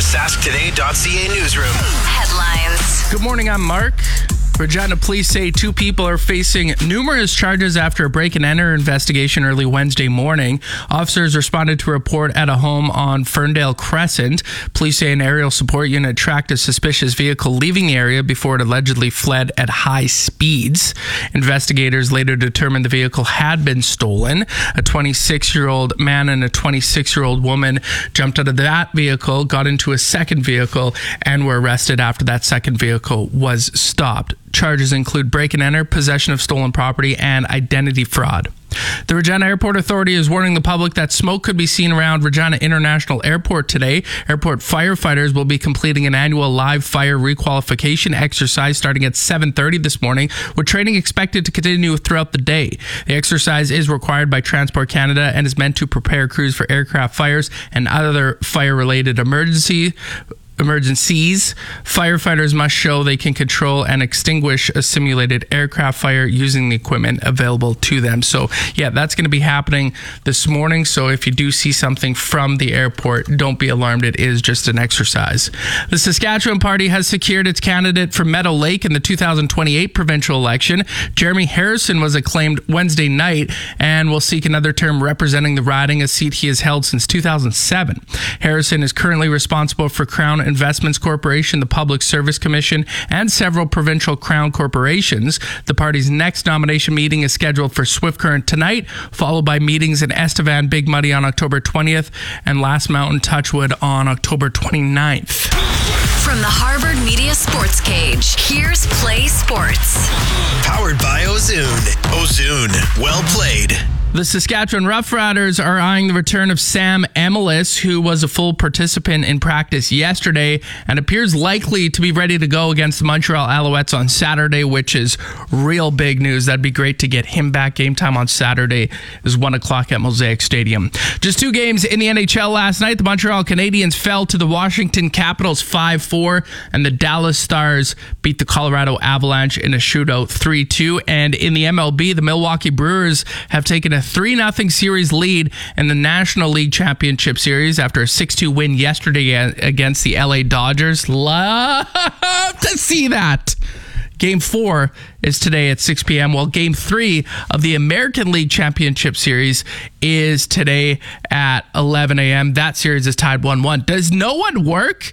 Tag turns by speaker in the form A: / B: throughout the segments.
A: sasktoday.ca newsroom.
B: Headlines.
C: Good morning, I'm Mark. Regina police say 2 people are facing numerous charges after a break-and-enter investigation early Wednesday morning. Officers responded to a report at a home on Ferndale Crescent. Police say an aerial support unit tracked a suspicious vehicle leaving the area before it allegedly fled at high speeds. Investigators later determined the vehicle had been stolen. A 26-year-old man and a 26-year-old woman jumped out of that vehicle, got into a second vehicle, and were arrested after that second vehicle was stopped. Charges include break and enter, possession of stolen property, and identity fraud. The Regina Airport Authority is warning the public that smoke could be seen around Regina International Airport today. Airport firefighters will be completing an annual live fire requalification exercise starting at 7:30 this morning, with training expected to continue throughout the day. The exercise is required by Transport Canada and is meant to prepare crews for aircraft fires and other fire-related emergencies. Firefighters must show they can control and extinguish a simulated aircraft fire using the equipment available to them. So, yeah, that's going to be happening this morning. So if you do see something from the airport, don't be alarmed. It is just an exercise. The Saskatchewan Party has secured its candidate for Meadow Lake in the 2028 provincial election. Jeremy Harrison was acclaimed Wednesday night and will seek another term representing the riding, a seat he has held since 2007. Harrison is currently responsible for Crown Investments Corporation, the Public Service Commission, and several provincial Crown corporations. The party's next nomination meeting is scheduled for Swift Current tonight, followed by meetings in Estevan, Big Muddy on October 20th, and Last Mountain, Touchwood on October 29th.
B: From the Harvard Media Sports Cage, here's Play Sports.
A: Powered by Ozoon. Ozoon. Well played.
C: The Saskatchewan Roughriders are eyeing the return of Sam Emilus, who was a full participant in practice yesterday and appears likely to be ready to go against the Montreal Alouettes on Saturday, which is real big news. That'd be great to get him back. Game time on Saturday is 1 o'clock at Mosaic Stadium. Just 2 games in the NHL last night. The Montreal Canadiens fell to the Washington Capitals 5-4, and the Dallas Stars beat the Colorado Avalanche in a shootout 3-2. And in the MLB, the Milwaukee Brewers have taken a 3-0 series lead in the National League Championship Series after a 6-2 win yesterday against the LA Dodgers. Love to see that. Game 4 is today at 6 p.m., while Game 3 of the American League Championship Series is today at 11 a.m. That series is tied 1-1. Does no one work?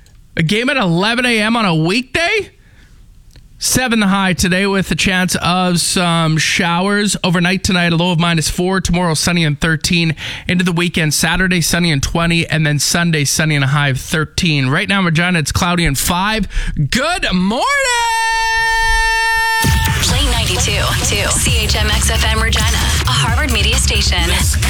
C: A game at 11 a.m. on a weekday? 7 the high today with a chance of some showers. Overnight tonight, a low of -4. Tomorrow, sunny and 13. Into the weekend, Saturday, sunny and 20. And then Sunday, sunny and a high of 13. Right now, Regina, it's cloudy and 5. Good morning!
B: Play 92 to CHMX FM Regina, a Harvard Media station.